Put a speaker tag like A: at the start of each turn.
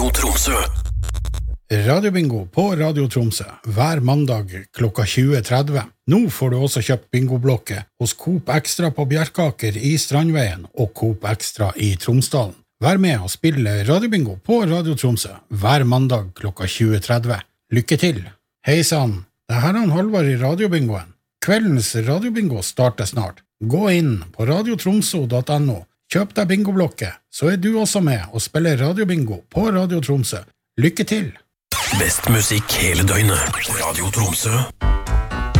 A: Radio Tromsø.
B: Radiobingo på Radio Tromsø hver mandag klokka 20:30. Nå får du også kjøpt bingoblokke hos Coop Extra på Bjerkaker i Strandveien og Coop Extra i Tromsdalen. Vær med og spille radiobingo på Radio Tromsø hver mandag klokka 20:30. Lykke til! Hei sann, det her er Halvard i radiobingoen. Kveldens radiobingo starter snart. Gå inn på radiotromso.no, kjøp deg bingoblokke, så er du også med og spiller radiobingo på Radio Tromsø. Lykke til!
A: Best musikk hele døgnet. Radio Tromsø.